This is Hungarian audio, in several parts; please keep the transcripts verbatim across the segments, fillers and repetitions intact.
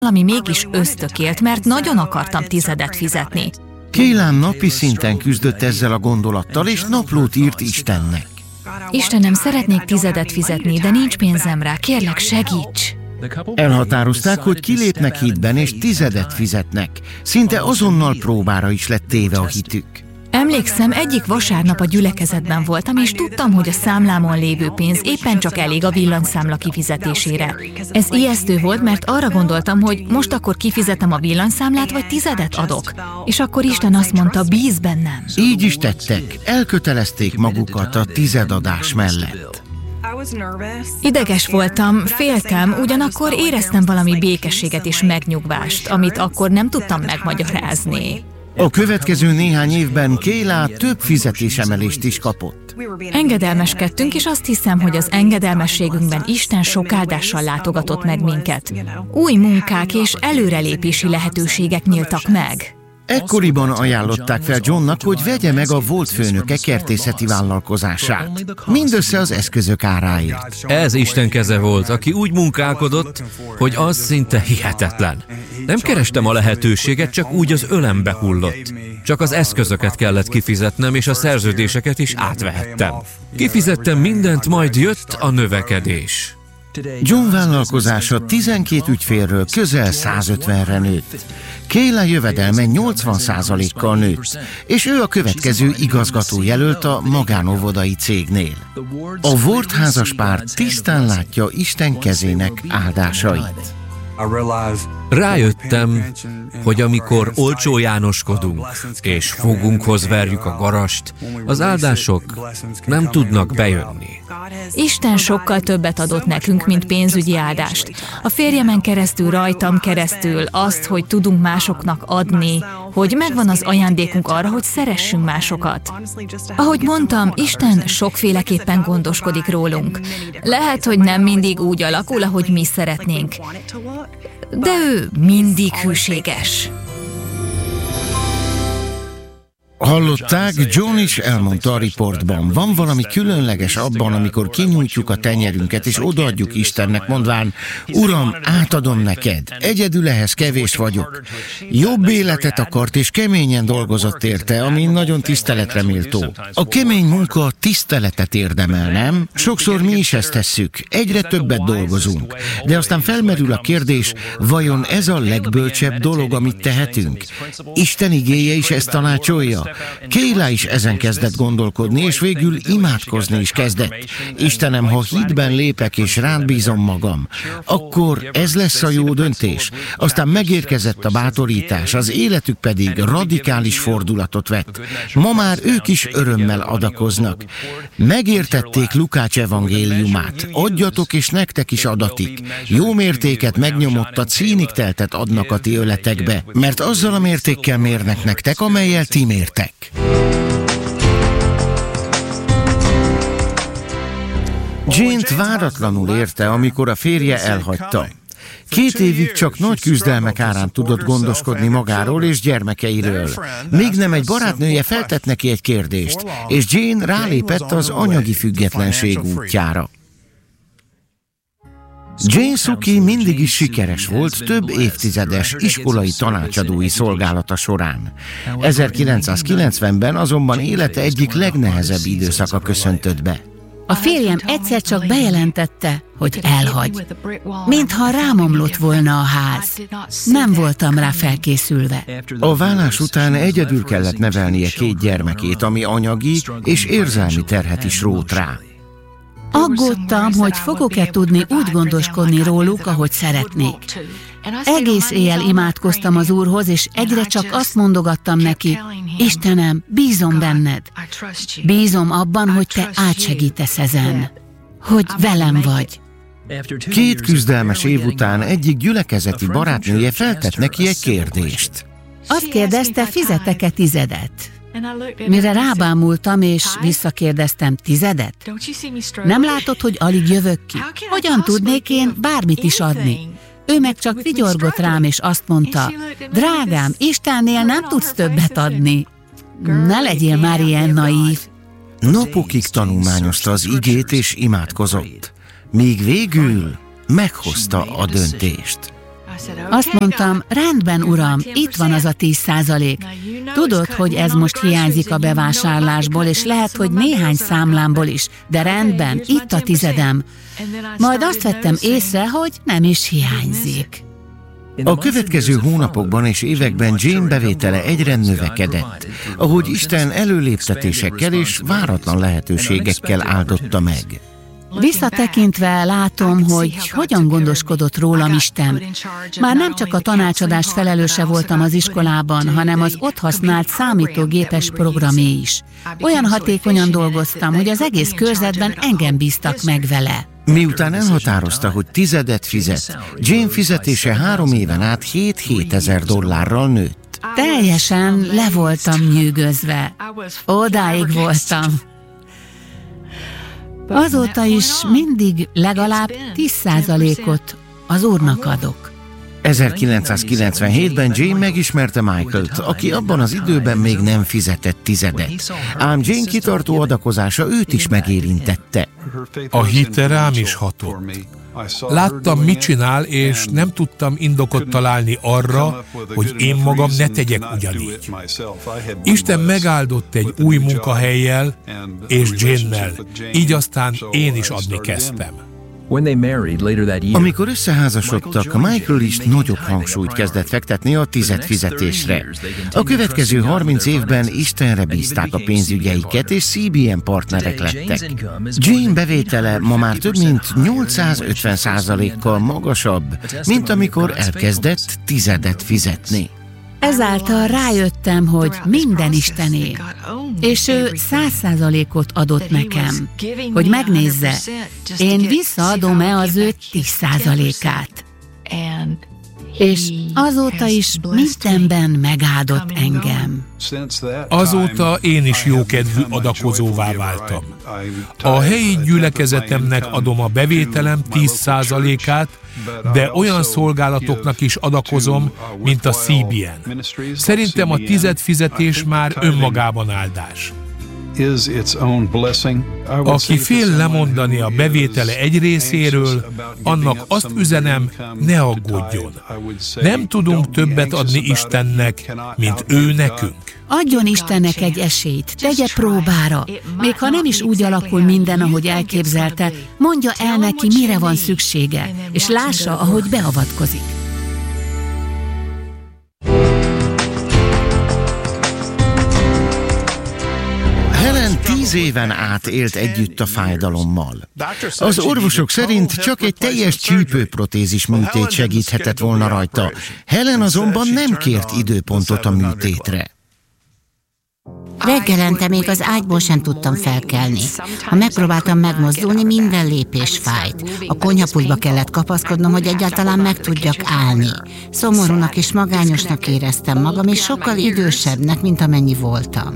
Valami mégis ösztökélt, mert nagyon akartam tizedet fizetni. Kayla napi szinten küzdött ezzel a gondolattal, és naplót írt Istennek. Istenem, szeretnék tizedet fizetni, de nincs pénzem rá, kérlek, segíts! Elhatározták, hogy kilépnek hitben, és tizedet fizetnek. Szinte azonnal próbára is lett téve a hitük. Emlékszem, egyik vasárnap a gyülekezetben voltam, és tudtam, hogy a számlámon lévő pénz éppen csak elég a villanyszámla kifizetésére. Ez ijesztő volt, mert arra gondoltam, hogy most akkor kifizetem a villanyszámlát, vagy tizedet adok. És akkor Isten azt mondta, bízz bennem. Így is tettek, elkötelezték magukat a tizedadás mellett. Ideges voltam, féltem, ugyanakkor éreztem valami békességet és megnyugvást, amit akkor nem tudtam megmagyarázni. A következő néhány évben Kayla több fizetésemelést is kapott. Engedelmeskedtünk, és azt hiszem, hogy az engedelmességünkben Isten sok áldással látogatott meg minket. Új munkák és előrelépési lehetőségek nyíltak meg. Ekkoriban ajánlották fel Johnnak, hogy vegye meg a volt főnöke kertészeti vállalkozását. Mindössze az eszközök áráért. Ez Isten keze volt, aki úgy munkálkodott, hogy az szinte hihetetlen. Nem kerestem a lehetőséget, csak úgy az ölembe hullott. Csak az eszközöket kellett kifizetnem, és a szerződéseket is átvehettem. Kifizettem mindent, majd jött a növekedés. John vállalkozása tizenkét ügyfélről közel százötvenre nőtt. Kayla jövedelme nyolcvan százalékkal nőtt, és ő a következő igazgatójelölt a magánóvodai cégnél. A Ward házaspár tisztán látja Isten kezének áldásait. Rájöttem, hogy amikor olcsó Jánoskodunk, és fogunkhoz verjük a garast, az áldások nem tudnak bejönni. Isten sokkal többet adott nekünk, mint pénzügyi áldást. A férjemen keresztül, rajtam keresztül azt, hogy tudunk másoknak adni, hogy megvan az ajándékunk arra, hogy szeressünk másokat. Ahogy mondtam, Isten sokféleképpen gondoskodik rólunk. Lehet, hogy nem mindig úgy alakul, ahogy mi szeretnénk, de ő mindig hűséges. Hallották, John is elmondta a riportban. Van valami különleges abban, amikor kinyújtjuk a tenyerünket, és odaadjuk Istennek, mondván, Uram, átadom neked, egyedül ehhez kevés vagyok. Jobb életet akart, és keményen dolgozott érte, ami nagyon tiszteletre méltó. A kemény munka tiszteletet érdemel, nem? Sokszor mi is ezt tesszük, egyre többet dolgozunk. De aztán felmerül a kérdés, vajon ez a legbölcsebb dolog, amit tehetünk? Isten igéje is ezt tanácsolja. Kayla is ezen kezdett gondolkodni, és végül imádkozni is kezdett. Istenem, ha hitben lépek, és rád bízom magam, akkor ez lesz a jó döntés. Aztán megérkezett a bátorítás, az életük pedig radikális fordulatot vett. Ma már ők is örömmel adakoznak. Megértették Lukács evangéliumát. Adjatok, és nektek is adatik. Jó mértéket, megnyomottat, színig teltet adnak a ti öletekbe, mert azzal a mértékkel mérnek nektek, amellyel ti mértek. Jane-t váratlanul érte, amikor a férje elhagyta. Két évig csak nagy küzdelmek árán tudott gondoskodni magáról és gyermekeiről. Még nem egy barátnője feltett neki egy kérdést, és Jane rálépett az anyagi függetlenség útjára. Jane Suki mindig is sikeres volt több évtizedes iskolai tanácsadói szolgálata során. ezerkilencszázkilencvenben azonban élete egyik legnehezebb időszaka köszöntött be. A férjem egyszer csak bejelentette, hogy elhagy. Mintha rámomlott volna a ház. Nem voltam rá felkészülve. A válás után egyedül kellett nevelnie két gyermekét, ami anyagi és érzelmi terhet is rótt rá. Aggódtam, hogy fogok-e tudni úgy gondoskodni róluk, ahogy szeretnék. Egész éjjel imádkoztam az Úrhoz, és egyre csak azt mondogattam neki, Istenem, bízom benned. Bízom abban, hogy te átsegítesz ezen, hogy velem vagy. Két küzdelmes év után egyik gyülekezeti barátnője feltett neki egy kérdést. Azt kérdezte, fizetek-e tizedet? Mire rábámultam, és visszakérdeztem, tizedet? Nem látod, hogy alig jövök ki? Hogyan tudnék én bármit is adni? Ő meg csak vigyorgott rám, és azt mondta, drágám, Istennél nem tudsz többet adni. Ne legyél már ilyen naív. Napokig tanulmányozta az igét, és imádkozott, míg végül meghozta a döntést. Azt mondtam, rendben, uram, itt van az a tíz százalék. Tudod, hogy ez most hiányzik a bevásárlásból, és lehet, hogy néhány számlámból is, de rendben, itt a tizedem. Majd azt vettem észre, hogy nem is hiányzik. A következő hónapokban és években Jane bevétele egyre növekedett, ahogy Isten előléptetésekkel és váratlan lehetőségekkel áldotta meg. Visszatekintve látom, hogy hogyan gondoskodott rólam Isten. Már nem csak a tanácsadás felelőse voltam az iskolában, hanem az ott használt számítógépes programé is. Olyan hatékonyan dolgoztam, hogy az egész körzetben engem bíztak meg vele. Miután elhatározta, hogy tizedet fizet, Jane fizetése három éven át hét-hét ezer dollárral nőtt. Teljesen le voltam nyűgözve. Odáig voltam. Azóta is mindig legalább tíz százalékot az Úrnak adok. ezerkilencszázkilencvenhétben Jane megismerte Michaelt, aki abban az időben még nem fizetett tizedet. Ám Jane kitartó adakozása őt is megérintette. A hite rám is hatott. Láttam, mit csinál, és nem tudtam indokot találni arra, hogy én magam ne tegyek ugyanígy. Isten megáldott egy új munkahellyel és Jane-nel, így aztán én is adni kezdtem. Amikor összeházasodtak, Michael is nagyobb hangsúlyt kezdett fektetni a tized fizetésre. A következő harminc évben Istenre bízták a pénzügyeiket, és cé bé en partnerek lettek. Jane bevétele ma már több mint nyolcszázötven százalékkal magasabb, mint amikor elkezdett tizedet fizetni. Ezáltal rájöttem, hogy minden Istené, és ő száz százalékot adott nekem, hogy megnézze, én visszaadom-e az ő tíz százalékát. És azóta is mindenben megáldott engem. Azóta én is jókedvű adakozóvá váltam. A helyi gyülekezetemnek adom a bevételem tíz százalékát, de olyan szolgálatoknak is adakozom, mint a cé bé en. Szerintem a tized fizetés már önmagában áldás. Aki fél lemondani a bevétele egy részéről, annak azt üzenem, ne aggódjon. Nem tudunk többet adni Istennek, mint ő nekünk. Adjon Istennek egy esélyt, tegye próbára. Még ha nem is úgy alakul minden, ahogy elképzelte, mondja el neki, mire van szüksége, és lássa, ahogy beavatkozik. Helen tíz éven át élt együtt a fájdalommal. Az orvosok szerint csak egy teljes csípőprotézis műtét segíthetett volna rajta. Helen azonban nem kért időpontot a műtétre. Reggelente még az ágyból sem tudtam felkelni. Ha megpróbáltam megmozdulni, minden lépés fájt. A konyhapultba kellett kapaszkodnom, hogy egyáltalán meg tudjak állni. Szomorúnak és magányosnak éreztem magam, és sokkal idősebbnek, mint amennyi voltam.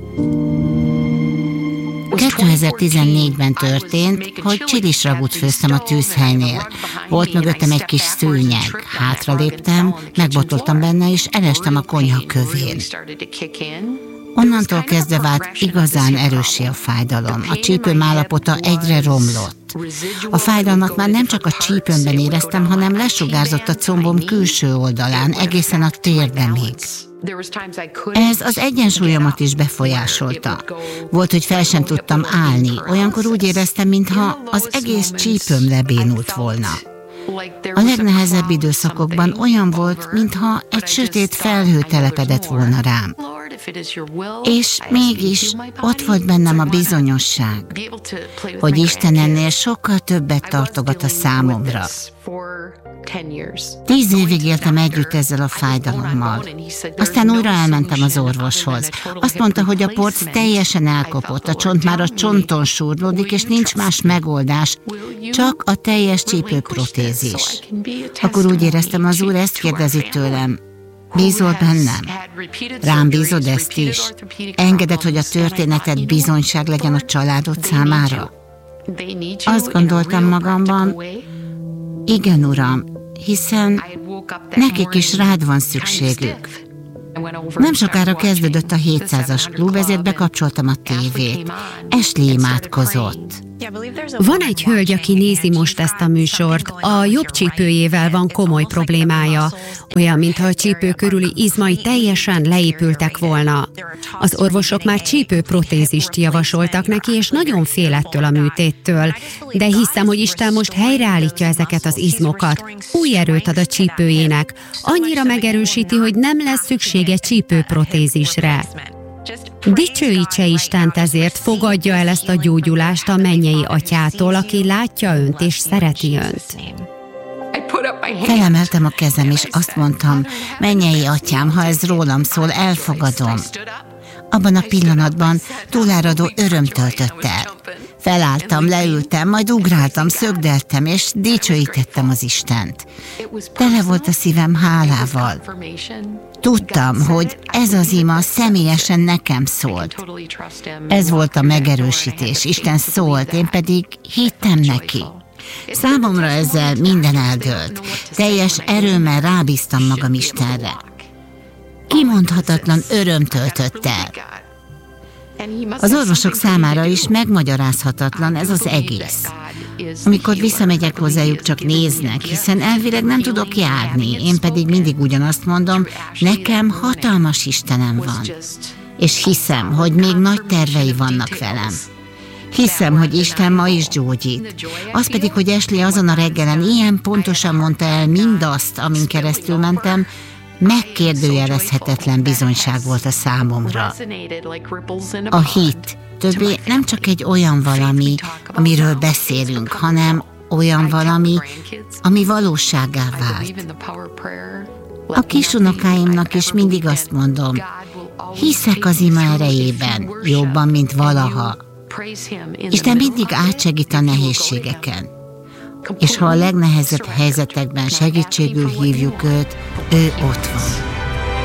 kétezer-tizennégyben történt, hogy csilisragút főztem a tűzhelynél. Volt mögöttem egy kis szőnyeg. Hátraléptem, megbotoltam benne, és elestem a konyha kövén. Onnantól kezdve vált igazán erőssé a fájdalom. A csípőm állapota egyre romlott. A fájdalmat már nem csak a csípőmben éreztem, hanem lesugárzott a combom külső oldalán, egészen a térdemig. Ez az egyensúlyomat is befolyásolta. Volt, hogy fel sem tudtam állni. Olyankor úgy éreztem, mintha az egész csípőm lebénult volna. A legnehezebb időszakokban olyan volt, mintha egy sötét felhő telepedett volna rám. És mégis ott volt bennem a bizonyosság, hogy Isten ennél sokkal többet tartogat a számomra. Tíz évig éltem együtt ezzel a fájdalommal. Aztán újra elmentem az orvoshoz. Azt mondta, hogy a porc teljesen elkopott, a csont már a csonton súrlódik, és nincs más megoldás, csak a teljes csípőprotézis. Akkor úgy éreztem, az úr ezt kérdezi tőlem. Bízol bennem? Rám bízod ezt is? Engeded, hogy a történeted bizonyság legyen a családod számára? Azt gondoltam magamban, igen, uram, hiszen nekik is rád van szükségük. Nem sokára kezdődött a hétszázas klub, ezért bekapcsoltam a tévét. Ashley imádkozott. Van egy hölgy, aki nézi most ezt a műsort. A jobb csípőjével van komoly problémája. Olyan, mintha a csípő körüli izmai teljesen leépültek volna. Az orvosok már csípőprotézist javasoltak neki, és nagyon fél ettől a műtéttől. De hiszem, hogy Isten most helyreállítja ezeket az izmokat. Új erőt ad a csípőjének. Annyira megerősíti, hogy nem lesz szüksége csípőprotézisre. Dicsőítse Istent ezért, fogadja el ezt a gyógyulást a mennyei atyától, aki látja önt és szereti önt. Felemeltem a kezem, és azt mondtam, mennyei atyám, ha ez rólam szól, elfogadom. Abban a pillanatban túláradó öröm töltött el. Felálltam, leültem, majd ugráltam, szögdeltem, és dicsőítettem az Istent. Tele volt a szívem hálával. Tudtam, hogy ez az ima személyesen nekem szólt. Ez volt a megerősítés. Isten szólt, én pedig hittem neki. Számomra ezzel minden eldőlt. Teljes erőmmel rábíztam magam Istenre. Kimondhatatlan öröm töltött el. Az orvosok számára is megmagyarázhatatlan ez az egész. Amikor visszamegyek hozzájuk, csak néznek, hiszen elvileg nem tudok járni, én pedig mindig ugyanazt mondom, nekem hatalmas Istenem van. És hiszem, hogy még nagy tervei vannak velem. Hiszem, hogy Isten ma is gyógyít. Az pedig, hogy Ashley azon a reggelen ilyen pontosan mondta el mindazt, amin keresztül mentem, megkérdőjelezhetetlen bizonyság volt a számomra. A hit többé nem csak egy olyan valami, amiről beszélünk, hanem olyan valami, ami valósággá vált. A kisunokáimnak is mindig azt mondom, hiszek az ima erejében, jobban, mint valaha. Isten mindig átsegít a nehézségeken. És ha a legnehezebb helyzetekben segítségül hívjuk őt, ő ott van.